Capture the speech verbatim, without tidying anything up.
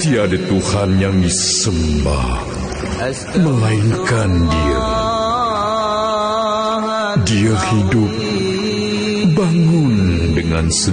tiada Tuhan yang disembah melainkan Dia. Dia hidup, bangun dengan sendirinya.